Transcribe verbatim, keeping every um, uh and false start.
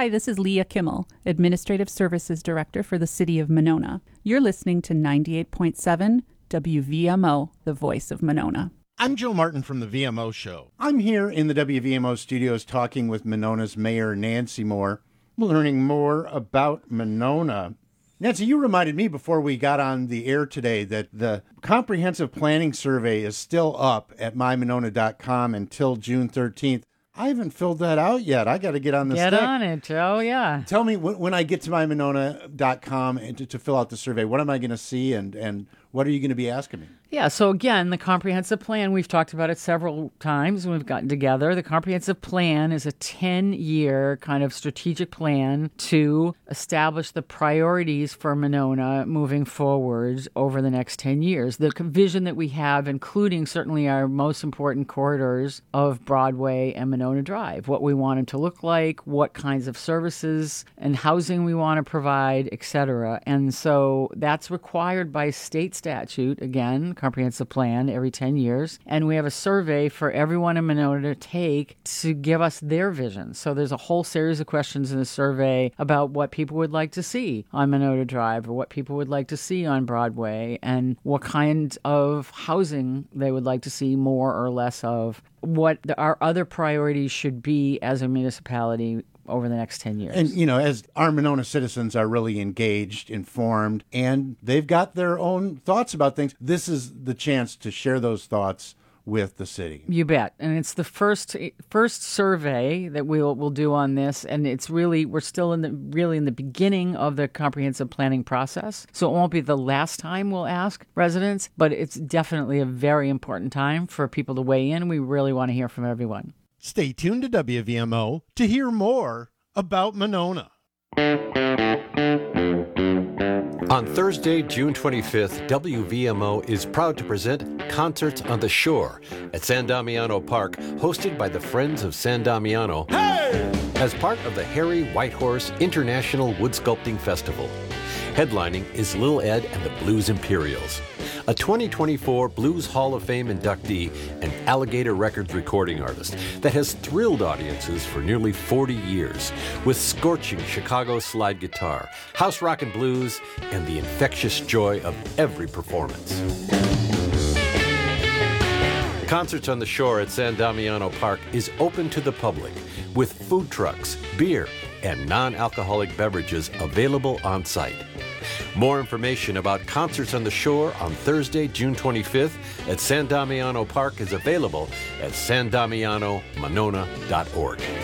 Hi, this is Leah Kimmel, Administrative Services Director for the City of Monona. You're listening to ninety-eight point seven W V M O, the voice of Monona. I'm Joe Martin from the V M O Show. I'm here in the W V M O studios talking with Monona's Mayor Nancy Moore, learning more about Monona. Nancy, you reminded me before we got on the air today that the comprehensive planning survey is still up at my monona dot com until June thirteenth. I haven't filled that out yet. I got to get on the Get stick. on it, Joe, yeah. Tell me, when, when I get to my monona dot com and to, to fill out the survey, what am I going to see and, and what are you going to be asking me? Yeah, so again, the comprehensive plan, we've talked about it several times when we've gotten together. The comprehensive plan is a ten-year kind of strategic plan to establish the priorities for Monona moving forward over the next ten years. The vision that we have, including certainly our most important corridors of Broadway and Monona Drive, what we want them to look like, what kinds of services and housing we want to provide, et cetera. And so that's required by state statute, again, comprehensive plan every ten years. And we have a survey for everyone in Monona to take to give us their vision. So there's a whole series of questions in the survey about what people would like to see on Monona Drive or what people would like to see on Broadway and what kind of housing they would like to see more or less of, what the, our other priorities should be as a municipality over the next ten years. And, you know, as our Monona citizens are really engaged, informed, and they've got their own thoughts about things, this is the chance to share those thoughts with the city. You bet. And it's the first first survey that we'll we'll do on this, and it's really, we're still in the really in the beginning of the comprehensive planning process. So it won't be the last time we'll ask residents, but it's definitely a very important time for people to weigh in. We really want to hear from everyone. Stay tuned to W V M O to hear more about Monona. On Thursday, June twenty-fifth, W V M O is proud to present Concerts on the Shore at San Damiano Park, hosted by the Friends of San Damiano, hey! as part of the Harry Whitehorse International Wood Sculpting Festival. Headlining is Lil Ed and the Blues Imperials, a twenty twenty-four Blues Hall of Fame inductee and Alligator Records recording artist that has thrilled audiences for nearly forty years with scorching Chicago slide guitar, house rock and blues, and the infectious joy of every performance. Concerts on the Shore at San Damiano Park is open to the public with food trucks, beer, and non-alcoholic beverages available on site. More information about Concerts on the Shore on Thursday, June twenty-fifth at San Damiano Park is available at san damiano monona dot org.